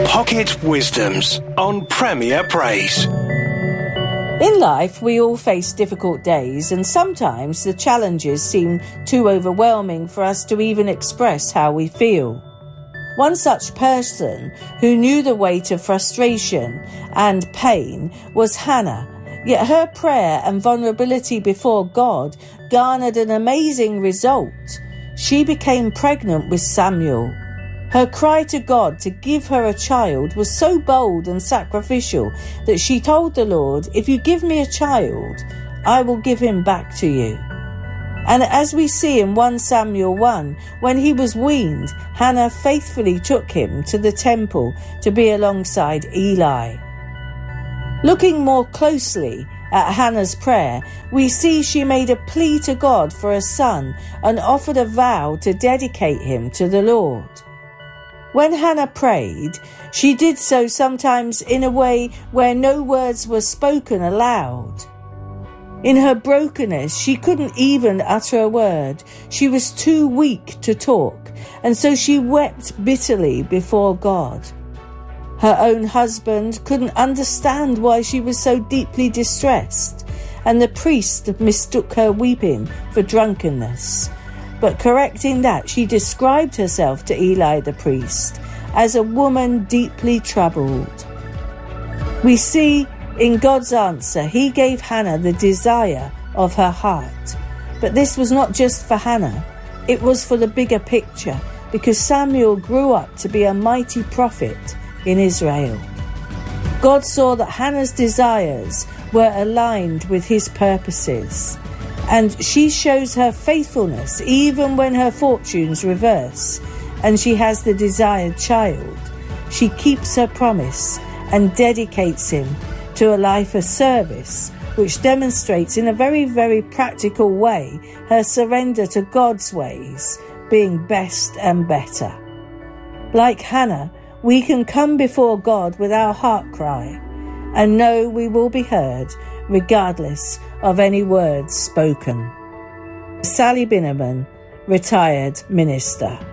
Pocket Wisdoms on Premier Praise. In life, we all face difficult days, and sometimes the challenges seem too overwhelming for us to even express how we feel. One such person who knew the weight of frustration and pain was Hannah, yet her prayer and vulnerability before God garnered an amazing result. She became pregnant with Samuel. Her cry to God to give her a child was so bold and sacrificial that she told the Lord, "If you give me a child, I will give him back to you." And as we see in 1 Samuel 1, when he was weaned, Hannah faithfully took him to the temple to be alongside Eli. Looking more closely at Hannah's prayer, we see she made a plea to God for a son and offered a vow to dedicate him to the Lord. When Hannah prayed, she did so sometimes in a way where no words were spoken aloud. In her brokenness, she couldn't even utter a word. She was too weak to talk, and so she wept bitterly before God. Her own husband couldn't understand why she was so deeply distressed, and the priest mistook her weeping for drunkenness. But correcting that, she described herself to Eli the priest as a woman deeply troubled. We see in God's answer, he gave Hannah the desire of her heart. But this was not just for Hannah, it was for the bigger picture, because Samuel grew up to be a mighty prophet in Israel. God saw that Hannah's desires were aligned with his purposes, and she shows her faithfulness even when her fortunes reverse and she has the desired child. She keeps her promise and dedicates him to a life of service, which demonstrates in a very, very practical way her surrender to God's ways being best and better. Like Hannah, we can come before God with our heart cry and know we will be heard regardless of any words spoken. Sally Binnerman, retired minister.